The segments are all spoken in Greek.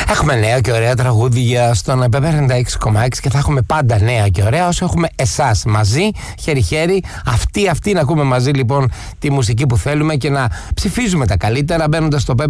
Έχουμε νέα και ωραία τραγούδια στον Pepper 96,6 και θα έχουμε πάντα νέα και ωραία όσο έχουμε εσάς μαζί, χέρι-χέρι. Αυτοί να ακούμε μαζί λοιπόν τη μουσική που θέλουμε και να ψηφίζουμε τα καλύτερα μπαίνοντας στο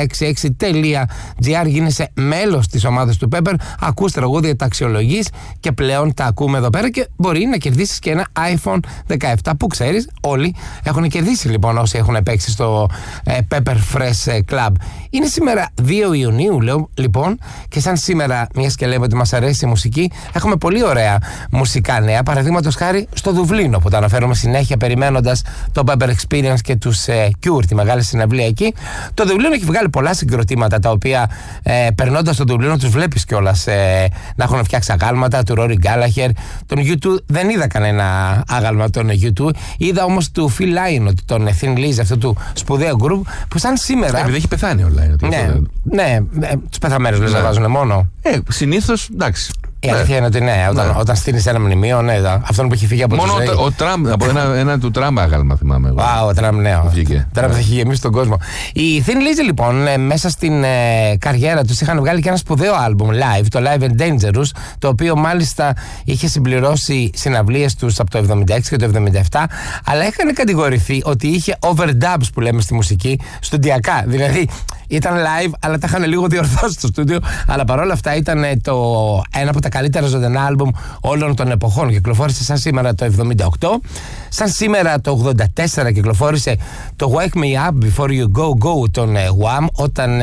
pepper966.gr. Γίνεσαι μέλος της ομάδας του Pepper, ακούς τραγούδια, τα αξιολογείς και πλέον τα ακούμε εδώ πέρα και μπορεί να κερδίσεις και ένα iPhone 17 που ξέρεις όλοι έχουν κερδίσει λοιπόν όσοι έχουν παίξει στο Pepper Fresh Club. Είναι σήμερα 2 Ιουνίου λοιπόν και σαν σήμερα, μιας και λέμε ότι μας αρέσει η μουσική, έχουμε πολύ ωραία μουσικά νέα. Παραδείγματος χάρη στο Δουβλίνο που τα αναφέρουμε συνέχεια περιμένοντας το Pepper Experience και τους Cure, τη μεγάλη συναυλία εκεί. Το Δουβλίνο έχει βγάλει πολλά συγκροτήματα τα οποία περνώντας το Δουβλίνο τους βλέπεις κιόλας να έχουν φτιάξει αγάλματα, του Rory Gallagher, τον U2. Δεν είδα κανένα άγαλμα των U2, είδα όμως του Phil Lynott, τον Thin Lizzy, αυτό του σπουδαίου group που σαν σήμερα. Επειδή έχει πεθάνει όλα. Ναι, τους πεθαμένους λες να βάζουν μόνο. Συνήθως, εντάξει. Η αλήθεια είναι ότι όταν στείλεις ένα μνημείο, αυτόν που έχει φύγει από τη ζωή. Μόνο ο Τραμπ, από ένα του Τραμπ άγαλμα θυμάμαι εγώ. Ο Τραμπ, ναι. Τραμπ θα έχει γεμίσει τον κόσμο. Οι Thin Lizzy λοιπόν, μέσα στην καριέρα τους είχαν βγάλει και ένα σπουδαίο άλμπουμ live, το Live and Dangerous, το οποίο μάλιστα είχε συμπληρώσει συναυλίες τους από το 76 και το 77, αλλά είχαν κατηγορηθεί ότι είχε overdubs που λέμε στη μουσική, στουντιακά. Δηλαδή ήταν live, αλλά τα είχαν λίγο διορθώσει στο στούντιο, αλλά παρόλα αυτά ήταν ένα από τα καλύτερα ζωντανά άλμπουμ όλων των εποχών. Κυκλοφόρησε σαν σήμερα το 78. Σαν σήμερα το 84 κυκλοφόρησε το Wake Me Up Before You Go Go των Wham, όταν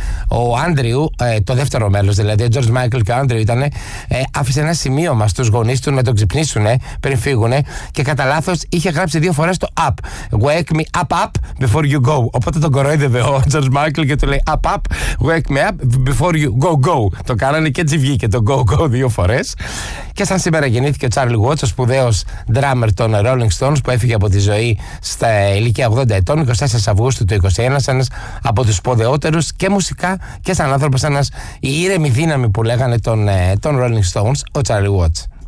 ο Άντριου, το δεύτερο μέλος δηλαδή, ο George Michael και ο Άντριου άφησε ένα σημείωμα στους γονείς του να τον ξυπνήσουν πριν φύγουν και κατά λάθος είχε γράψει 2 φορές το up. Wake me up before you go. Οπότε τον κοροϊδεύε ο George Michael και του λέει up, wake me up before you go. Το κάνανε και έτσι βγήκε το go 2 φορές. Και σαν σήμερα γεννήθηκε ο Charlie Watts, ο σπουδαίος drummer των Rolling Stones που έφυγε από τη ζωή στα ηλικία 80 ετών, 24 Αυγούστου του 2021, ένας από τους σπουδαιότερους και μουσικά και σαν άνθρωπος, η ήρεμη δύναμη που λέγανε των Rolling Stones, ο Charlie Watts.